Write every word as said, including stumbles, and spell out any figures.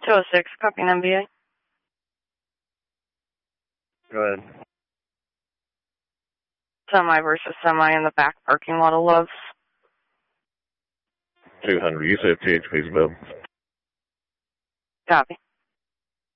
two oh six, copying N B A. Go ahead. Semi versus semi in the back parking lot of Love's. two hundred. You said T H P's bill. Copy.